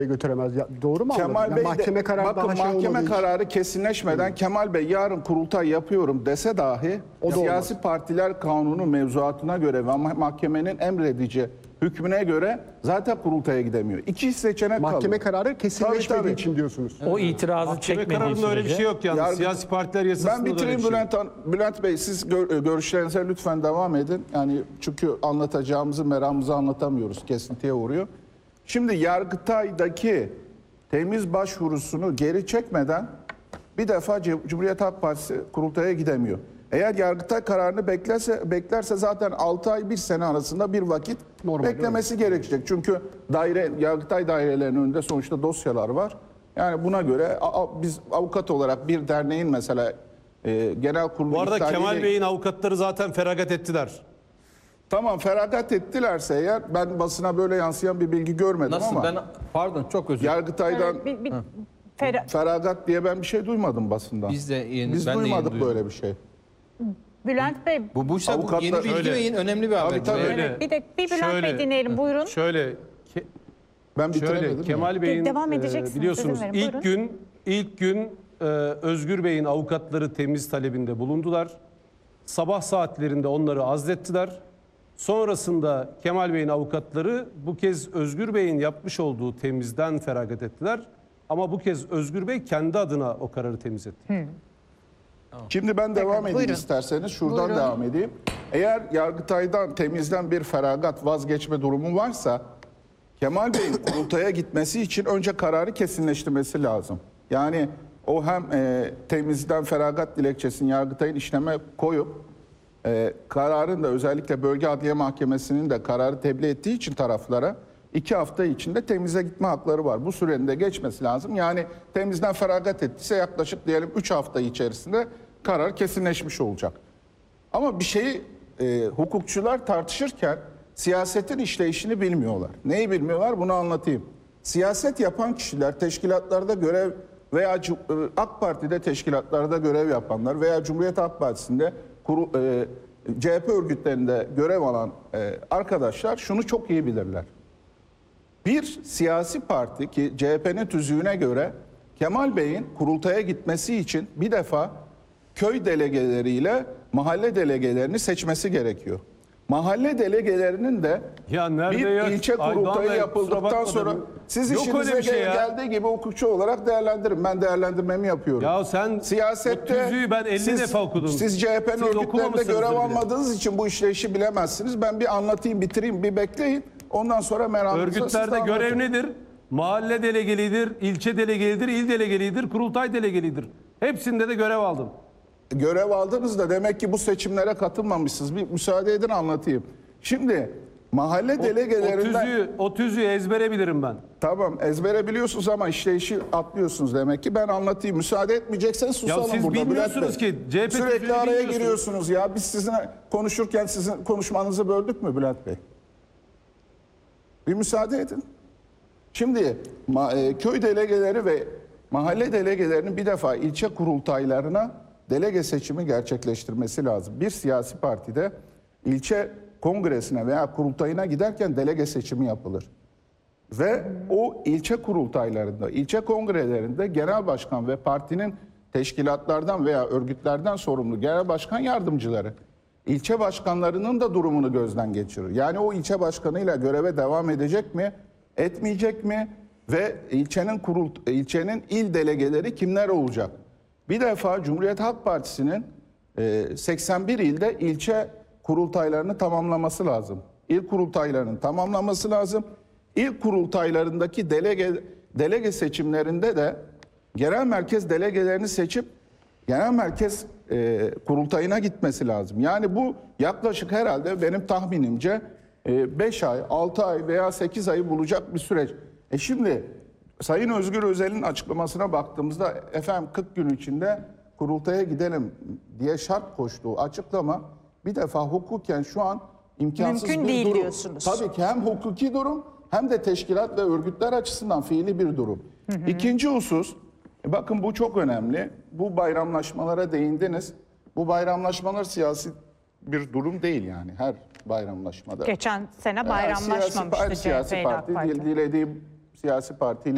götüremez. Ya, doğru mu Kemal anladım? Bey Yani mahkeme kararı bakın daha şey mahkeme olmadığı için. kararı kesinleşmeden Kemal Bey yarın kurultay yapıyorum dese dahi O da siyasi olmaz. partiler kanunu mevzuatına göre ve mahkemenin emredici hükmüne göre zaten kurultaya gidemiyor. İki seçenek kalıyor. Mahkeme kararı kesinleşmediği Tabii, tabii. için diyorsunuz. O itirazı Mahkeme çekmediği kararında öyle bir sürece şey yok yalnız. Yargı- Siyasi partiler yasasında Ben da öyle bitireyim bir şey yok. Bülent Bey, siz görüşlerinize lütfen devam edin. Yani çünkü anlatacağımızı, meramımızı anlatamıyoruz. Kesintiye uğruyor. Şimdi Yargıtay'daki temiz başvurusunu geri çekmeden bir defa Cumhuriyet Halk Partisi kurultaya gidemiyor. Eğer Yargıtay kararını beklerse zaten 6 ay 1 sene arasında bir vakit Normal, beklemesi gerekecek. Çünkü Yargıtay dairelerinin önünde sonuçta dosyalar var. Yani buna göre biz avukat olarak bir derneğin mesela genel kurulu Bu arada iptaliyle- Kemal Bey'in avukatları zaten feragat ettiler. Tamam, feragat ettilerse eğer, ben basına böyle yansıyan bir bilgi görmedim Nasıl? ama Ben pardon, çok özür dilerim. Yargıtay'dan feragat diye ben bir şey duymadım basından. Biz de yeni, Biz ben de yeni duymadık duydum. böyle bir şey. Bülent Bey, Bu Avukatlar- yeni bilgi Şöyle. ve önemli bir haber. tabii. Şöyle, bir Bülent Bey dinleyelim, buyurun. Şöyle, Ben bitiremedim. ya. Kemal Bey'in Devam edeceksiniz, biliyorsunuz izin verin, ilk gün Özgür Bey'in avukatları temiz talebinde bulundular. Sabah saatlerinde onları azlettiler. Sonrasında Kemal Bey'in avukatları bu kez Özgür Bey'in yapmış olduğu temizden feragat ettiler. Ama bu kez Özgür Bey kendi adına o kararı temiz etti. Şimdi ben devam edeyim buyurun. isterseniz. Şuradan Buyurun. devam edeyim. Eğer Yargıtay'dan temizden bir feragat, vazgeçme durumu varsa Kemal Bey'in kurultaya gitmesi için önce kararı kesinleştirmesi lazım. Yani o hem temizden feragat dilekçesini Yargıtay'ın işleme koyup kararın da özellikle Bölge Adliye Mahkemesi'nin de kararı tebliğ ettiği için taraflara 2 hafta içinde temize gitme hakları var. Bu sürenin de geçmesi lazım. Yani temizden feragat ettiyse yaklaşık diyelim 3 hafta içerisinde karar kesinleşmiş olacak. Ama bir şeyi hukukçular tartışırken siyasetin işleyişini bilmiyorlar. Neyi bilmiyorlar? Bunu anlatayım. Siyaset yapan kişiler, teşkilatlarda görev veya AK Parti'de teşkilatlarda görev yapanlar veya Cumhuriyet Halk Partisi'nde CHP örgütlerinde görev alan arkadaşlar şunu çok iyi bilirler. Bir siyasi parti ki CHP'nin tüzüğüne göre Kemal Bey'in kurultaya gitmesi için bir defa köy delegeleriyle mahalle delegelerini seçmesi gerekiyor. Mahalle delegelerinin de Ya nerede bir ya? ilçe kurultayı Aydan Bey, kusura yapıldıktan bakma sonra da siz yok işinize öyle bir şey ya. geldiği gibi hukukçu olarak değerlendirin. Ben değerlendirmemi yapıyorum. Ya sen Siyasette o tüzüğü ben 50 defa okudum. Siz CHP'nin Siz örgütlerinde okumamışsınızdır görev bile. almadığınız için bu işleyişi bilemezsiniz. Ben bir anlatayım, bitireyim, bir bekleyin. Ondan sonra merakınızı siz de Örgütlerde görev anlatın. nedir? Mahalle delegelidir, ilçe delegelidir, il delegelidir, kurultay delegelidir. Hepsinde de görev aldım. Görev aldınız da demek ki bu seçimlere katılmamışsınız. Bir müsaade edin anlatayım. Şimdi mahalle delegelerinden... O tüzüğü ezbere bilirim ben. Tamam, ezbere biliyorsunuz ama işleyişi atlıyorsunuz demek ki. Ben anlatayım. Müsaade etmeyecekseniz susalım siz burada. bilmiyorsunuz Bülent Bey. ki, CHP Sürekli tüzüğünü araya bilmiyorsunuz. giriyorsunuz ya. Biz sizinle konuşurken sizin konuşmanızı böldük mü Bülent Bey? Bir müsaade edin. Şimdi köy delegeleri ve mahalle delegelerinin bir defa ilçe kurultaylarına delege seçimi gerçekleştirmesi lazım. Bir siyasi partide ilçe kongresine veya kurultayına giderken delege seçimi yapılır. Ve o ilçe kurultaylarında, ilçe kongrelerinde genel başkan ve partinin teşkilatlardan veya örgütlerden sorumlu genel başkan yardımcıları ilçe başkanlarının da durumunu gözden geçirir. Yani o ilçe başkanıyla göreve devam edecek mi, etmeyecek mi ve ilçenin il delegeleri kimler olacak? Bir defa Cumhuriyet Halk Partisi'nin 81 ilde ilçe kurultaylarını tamamlaması lazım. İl kurultaylarının tamamlaması lazım. İl kurultaylarındaki delege seçimlerinde de genel merkez delegelerini seçip genel merkez kurultayına gitmesi lazım. Yani bu yaklaşık herhalde benim tahminimce 5 ay, 6 ay veya 8 ayı bulacak bir süreç. Şimdi Sayın Özgür Özel'in açıklamasına baktığımızda efendim 40 gün içinde kurultaya gidelim diye şart koştuğu açıklama bir defa hukuken şu an imkansız Mümkün bir değil durum. diyorsunuz. Tabii ki hem hukuki durum hem de teşkilat ve örgütler açısından fiili bir durum. İkinci husus, bakın bu çok önemli. Bu bayramlaşmalara değindiniz. Bu bayramlaşmalar siyasi bir durum değil yani her bayramlaşmada. Geçen sene bayramlaşmamıştı Siyasi CHP ile AK parti, Parti. dilediğim siyasi partiyle